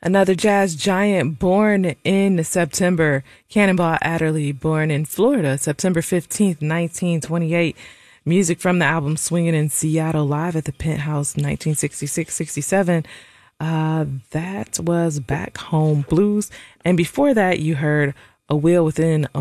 Another jazz giant born in September, Cannonball Adderley, born in Florida, September 15th, 1928. Music from the album Swingin' in Seattle, live at the Penthouse, 1966-67. That was Back Home Blues. And before that, you heard A Wheel Within a